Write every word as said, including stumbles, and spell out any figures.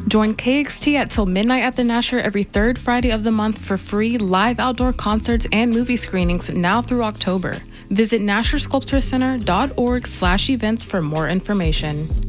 Join K X T at Till Midnight at the Nasher every third Friday of the month for free live outdoor concerts and movie screenings now through October. Visit nasher sculpture center dot org slash events for more information.